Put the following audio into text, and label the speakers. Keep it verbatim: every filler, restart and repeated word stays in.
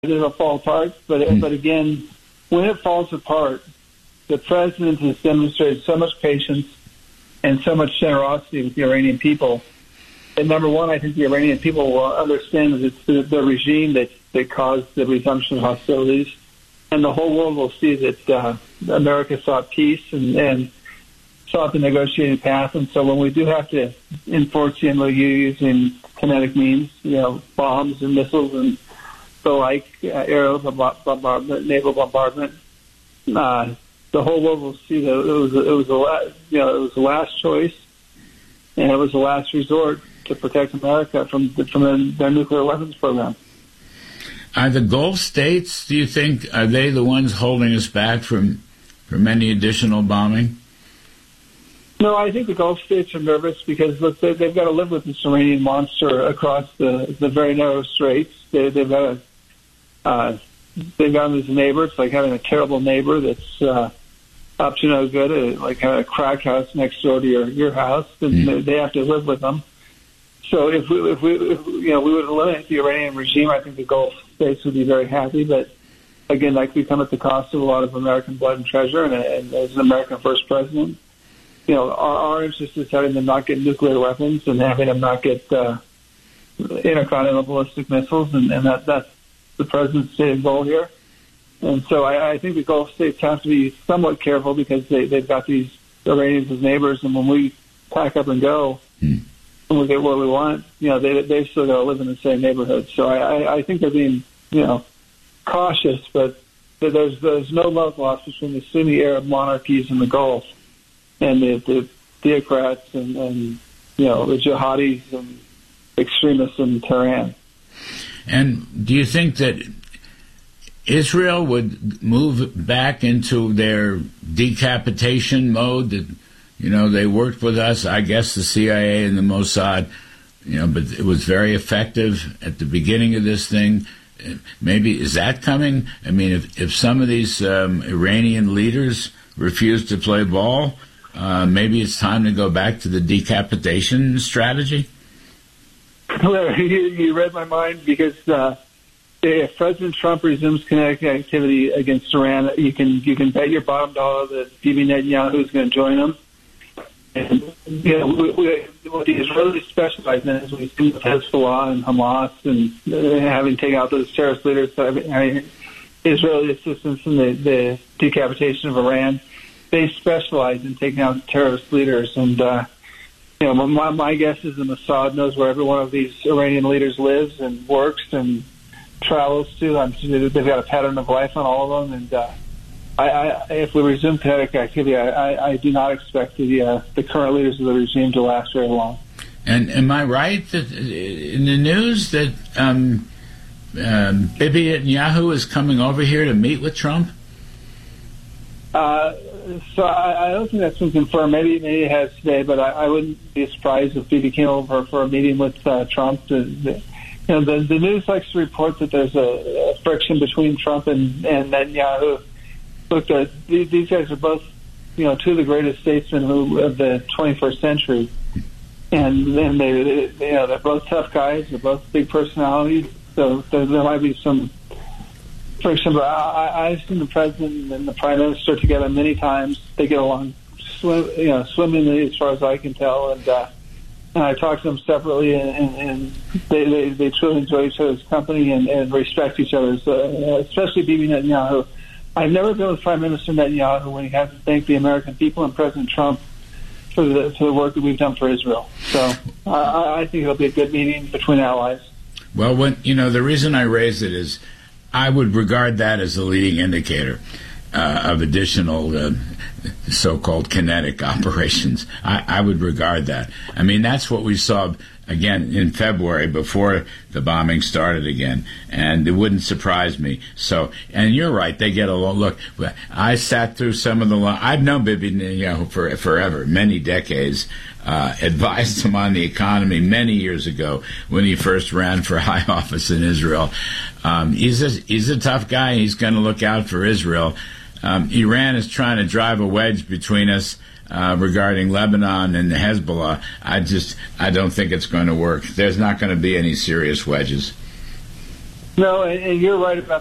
Speaker 1: it'll fall apart. But mm. but again, when it falls apart, the president has demonstrated so much patience and so much generosity with the Iranian people. And number one, I think the Iranian people will understand that it's the, the regime that, that caused the resumption of hostilities. And the whole world will see that uh, America sought peace and, and sought the negotiating path. And so when we do have to enforce the M O U using kinetic means, you know, bombs and missiles and the like, uh, aerial bombardment, naval bombardment, uh, the whole world will see that it was, it was a, you know, it was the last choice, and it was the last resort to protect America from the, from their nuclear weapons program.
Speaker 2: Are the Gulf states, do you think, are they the ones holding us back from from any additional bombing?
Speaker 1: No, I think the Gulf states are nervous because, look, they, they've got to live with this Iranian monster across the, the very narrow straits. They, they've got to, uh, they've got them as a neighbor. It's like having a terrible neighbor that's uh, up to no good, uh, like having a crack house next door to your, your house. And mm. they, they have to live with them. So if we, if we, if, you know, we would eliminate the Iranian regime, I think the Gulf states would be very happy. But again, that could come at the cost of a lot of American blood and treasure. And, and as an American first president, you know, our, our interest is having them not get nuclear weapons and having them not get uh, intercontinental ballistic missiles, and, and that, that's the president's stated goal here. And so I, I think the Gulf states have to be somewhat careful because they, they've got these Iranians as neighbors, and when we pack up and go. Hmm. And we get what we want, you know, they, they've still got to live in the same neighborhood. So I, I, I think they're being, you know, cautious, but there's there's no love lost between the Sunni Arab monarchies in the Gulf and the, the theocrats and, and, you know, the jihadis and extremists in Tehran.
Speaker 2: And do you think that Israel would move back into their decapitation mode that, you know, they worked with us, I guess the C I A and the Mossad, you know, but it was very effective at the beginning of this thing. Maybe, is that coming? I mean, if, if some of these um, Iranian leaders refuse to play ball, uh, maybe it's time to go back to the decapitation strategy?
Speaker 1: Well, you, you read my mind because uh, if President Trump resumes kinetic activity against Iran, you can you can bet your bottom dollar that Bibi Netanyahu is going to join him. And, you know, we, we, what the Israelis specialize in is we've seen with Hezbollah and Hamas and uh, having taken out those terrorist leaders, I mean, Israeli assistance in the, the decapitation of Iran. They specialize in taking out terrorist leaders. And, uh, you know, my, my guess is the Mossad knows where every one of these Iranian leaders lives and works and travels to. I'm sure they've got a pattern of life on all of them. And, uh, I, I, if we resume kinetic activity, I, I, I do not expect the uh, the current leaders of the regime to last very long.
Speaker 2: And am I right that in the news that um, um, Bibi Netanyahu is coming over here to meet with Trump?
Speaker 1: Uh, so I, I don't think that's been confirmed. Maybe, maybe it has today, but I, I wouldn't be surprised if Bibi came over for a meeting with uh, Trump. The, the, you know, the, the news likes to report that there's a, a friction between Trump and, and Netanyahu. Look, uh, these guys are both, you know, two of the greatest statesmen who, of the twenty-first century, and then they, they, you know, they're both tough guys. They're both big personalities, so there, there might be some friction. But I, I've seen the president and the prime minister together many times. They get along, swim, you know, swimmingly as far as I can tell. And, uh, and I talked to them separately, and, and, and they, they they truly enjoy each other's company and, and respect each other's, uh, especially Bibi Netanyahu. I've never been with Prime Minister Netanyahu when he hasn't thanked the American people and President Trump for the, for the work that we've done for Israel. So uh, I think it'll be a good meeting between allies.
Speaker 2: Well, when you know, the reason I raised it is I would regard that as a leading indicator uh, of additional uh, so-called kinetic operations. I, I would regard that. I mean, that's what we saw again in February before the bombing started again, and it wouldn't surprise me. So, and you're right, they get a long look. I sat through some of the long, I've known Bibi Netanyahu for forever, many decades, uh, advised him on the economy many years ago when he first ran for high office in Israel. Um, he's, a, he's a tough guy. He's going to look out for Israel. Um, Iran is trying to drive a wedge between us Uh, regarding Lebanon and Hezbollah. I just, I don't think it's going to work. There's not going to be any serious wedges.
Speaker 1: No, and, and you're right about